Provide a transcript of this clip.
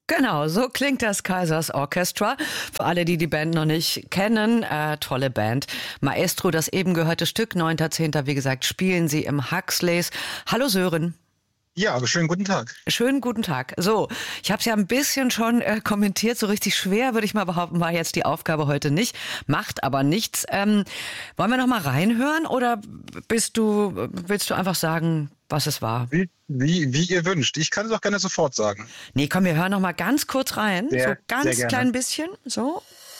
Genau, so klingt das Kaisers Orchestra. Für alle, die die Band noch nicht kennen, tolle Band. Maestro, das eben gehörte Stück, 9.10., wie gesagt, spielen sie im Huxleys. Hallo Sören. Ja, aber schönen guten Tag. Schönen guten Tag. So, ich habe es ja ein bisschen schon kommentiert, so richtig schwer, würde ich mal behaupten, war jetzt die Aufgabe heute nicht. Macht aber nichts. Wollen wir noch mal reinhören oder willst du einfach sagen, was es war? Wie ihr wünscht. Ich kann es auch gerne sofort sagen. Nee, komm, wir hören noch mal ganz kurz rein. So Sehr ganz gerne. klein bisschen. So.